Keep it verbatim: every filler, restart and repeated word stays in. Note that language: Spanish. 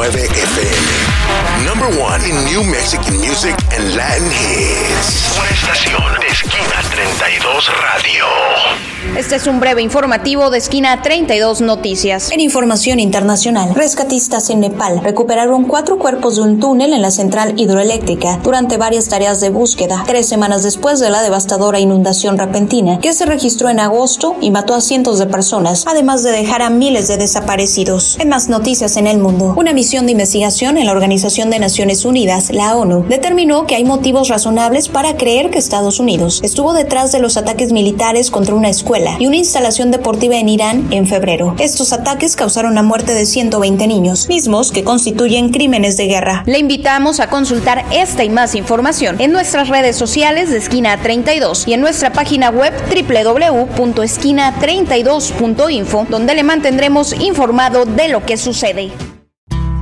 nueve F M. Number one in New Mexican music and Latin hits. Una estación de Esquina treinta y dos Radio. Este es un breve informativo de Esquina treinta y dos Noticias. En información internacional, rescatistas en Nepal recuperaron cuatro cuerpos de un túnel en la central hidroeléctrica durante varias tareas de búsqueda, tres semanas después de la devastadora inundación repentina que se registró en agosto y mató a cientos de personas, además de dejar a miles de desaparecidos. En más noticias en el mundo, una misión de investigación en la Organización de Naciones Unidas, la ONU, determinó que hay motivos razonables para creer que Estados Unidos estuvo detrás de los ataques militares contra una escuela y una instalación deportiva en Irán en febrero. Estos ataques causaron la muerte de ciento veinte niños, mismos que constituyen crímenes de guerra. Le invitamos a consultar esta y más información en nuestras redes sociales de Esquina treinta y dos y en nuestra página web doble u doble u doble u punto esquina treinta y dos punto info, donde le mantendremos informado de lo que sucede.